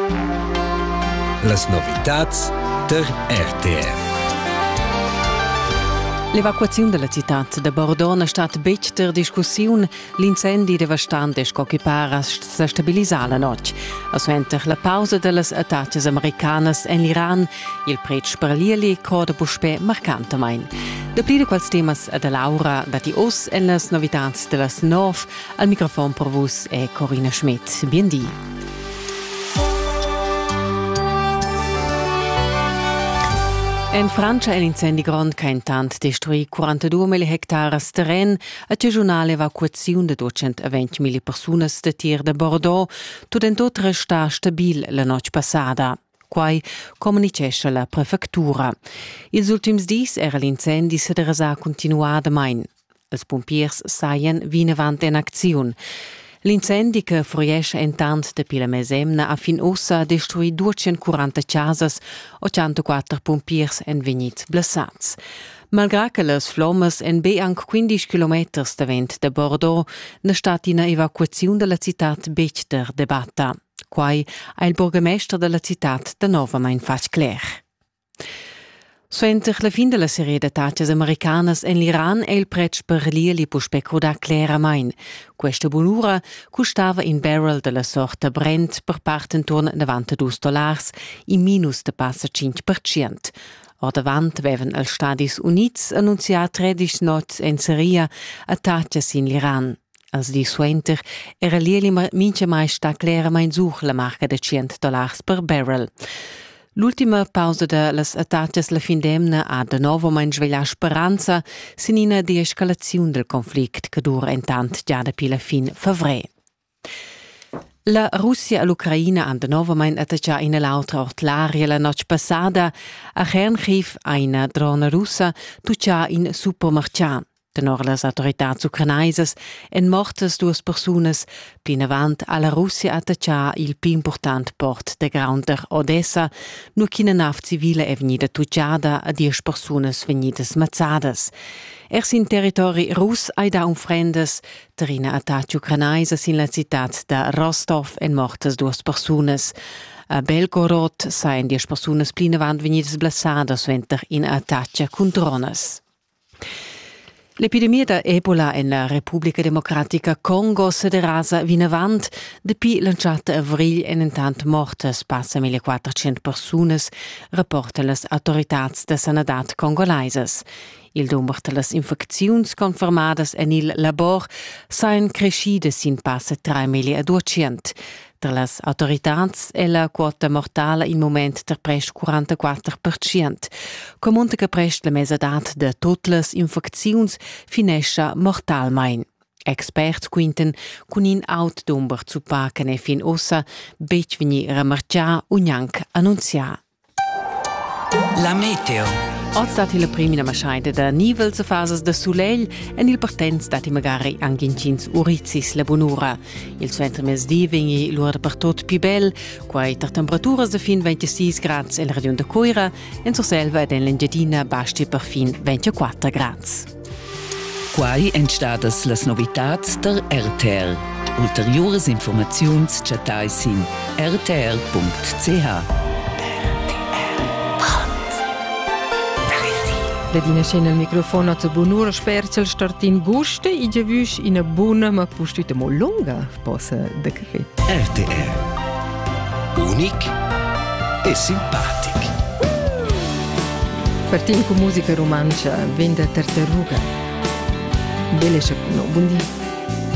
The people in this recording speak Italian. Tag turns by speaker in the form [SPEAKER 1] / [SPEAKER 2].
[SPEAKER 1] Las novitats der RTR.
[SPEAKER 2] L'evacuazione della città de Bordeaux è stata becter discussione. L'incendio devastante che para sta stabilizzare la notte. Suenter la pausa delle attacchi americane in Iran, il prezzo per l'Ili croda buspè marcantemente. Da plide quals temas da Laura dati os en las novitats de las 9 al microfono per vos è Corinna Schmidt. Biendi. In Francia l'incendi grande che intanto destruì 42.000 hectares terreno e c'è una evacuazione di 220.000 persone da tir de Bordeaux, tutto in tutto resta stabile la notte passata. Quai comunicesce la prefettura. Ils ultims dis era l'incendi se deresa continuada main. Els pompiers saien vinavant in azione. L'incendi che fruiesce intant de pila mesemna a fin ossa destruì 240 casas o 104 pompiers en vegnits blessats. Malgrà che les flommes en be anche 15 km da vent de Bordeaux, ne stat una evacuazione della città becter debatta. Quai ha il burgomestre della città de novamain fatg cler. Suenter la fin della serie di attacchi americane in l'Iran il prezzo per l'Ili può speculare chiaramente. Questa bonura costava in barrel della sorta Brent per parte intorno a $92, in minus de passa 5%. O davant avevano gli Stati Uniti annunziato 13 notti in serie attacchi in l'Iran. Als di suenter era l'Ili mince mai sta chiaramente su la marca di $100 per barrel. L'ultima pausa delle attacchi la fin d'emna ha de nuovo mai svegliato speranza sinina di escalazione del conflitto che dura intanto già da pila fin febbraio. La Russia e l'Ucraina hanno de nuovo mai attaccato in l'altra artilleria la notte passata a Kharkiv a una drona russa tuccia in supermercato. Tenor las autoritats ucranaises en mortes 2 personas plinavant alla Russia attaccia il più important port de Graunder Odessa, nu china nav civile è vegnida tucciada a 10 personas vegnidas mazzadas. In territori rus ai da unfrendes, terina attacci ucranaises in la città da Rostov en mortes 2 personas. A Belgorod sain 10 personas plinavant vegnidas blassadas venter in attaccia con drones. L'epidemia da Ebola in la Repubblica Democratica Congo se derasa vinavant depi lanciata avril en intant mortes passa 1400 personas, rapporta las autoritats de sanadat congolaises. Il numero de las infecziuns confermadas en il labor sain crescidas in passa 3200. Tra las autoritats è la quota mortale in moment ter prest 44%. Comunque che prest la mesadat de tutte las infecziuns finesce mortalmein. Experts quinten con in outdumber zu packen e fin ossa bec veni remarcià unanc annunzià.
[SPEAKER 1] La meteo.
[SPEAKER 2] Oggi stati la prima maschaida da nivel se fases de soleil en il partenz stati magari angincins urizis la bonura. Il centro mesdi vengi l'ora per tot più bel, quai ter temperaturas de fin 26 grads in la regione de Coira, en so selva ed en l'Engiadina basti per fin 24 grads.
[SPEAKER 3] Quai entstadas las novitats der RTR. Ulteriores informaziuns chatais in rtr.ch.
[SPEAKER 4] La dinascena al microfono a bunura spercel startin guste I già vus in a buona ma pustita mo lunga posa de caffè.
[SPEAKER 1] RTR. Unic e simpatic.
[SPEAKER 4] Partim con musica romancia, venda tartaruga. Belle chapuno, buondì.